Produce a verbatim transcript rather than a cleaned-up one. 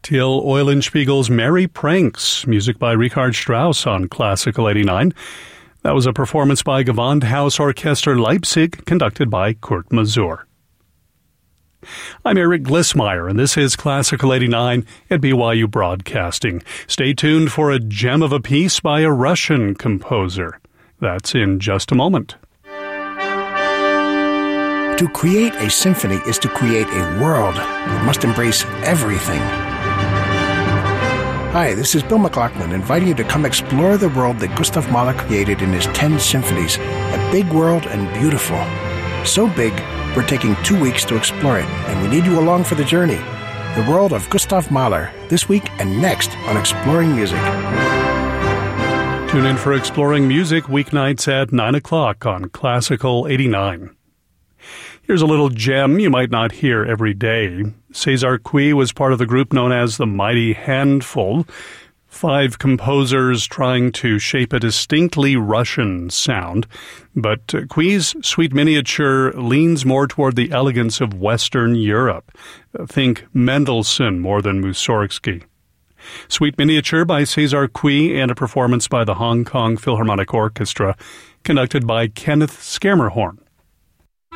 Till Eulenspiegel's Merry Pranks, music by Richard Strauss on Classical eighty-nine. That was a performance by Gewandhaus Orchester Leipzig, conducted by Kurt Masur. I'm Eric Glissmeyer, and this is Classical eighty-nine at B Y U Broadcasting. Stay tuned for a gem of a piece by a Russian composer. That's in just a moment. To create a symphony is to create a world that must embrace everything. Hi, this is Bill McLaughlin, inviting you to come explore the world that Gustav Mahler created in his ten symphonies. A big world and beautiful. So big, we're taking two weeks to explore it, and we need you along for the journey. The world of Gustav Mahler, this week and next on Exploring Music. Tune in for Exploring Music weeknights at nine o'clock on Classical eighty-nine. Here's a little gem you might not hear every day. César Cui was part of the group known as the Mighty Handful, five composers trying to shape a distinctly Russian sound. But Cui's Suite Miniature leans more toward the elegance of Western Europe. Think Mendelssohn more than Mussorgsky. Suite Miniature by César Cui and a performance by the Hong Kong Philharmonic Orchestra, conducted by Kenneth Schermerhorn.